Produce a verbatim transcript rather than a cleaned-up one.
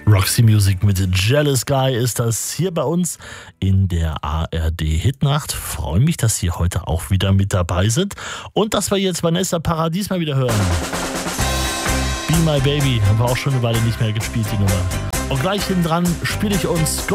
Roxy Music mit Jealous Guy ist das hier bei uns in der A R D-Hitnacht. Freue mich, dass Sie heute auch wieder mit dabei sind und dass wir jetzt Vanessa Paradis mal wieder hören. Be My Baby haben wir auch schon eine Weile nicht mehr gespielt, die Nummer. Und gleich hinten dran spiele ich uns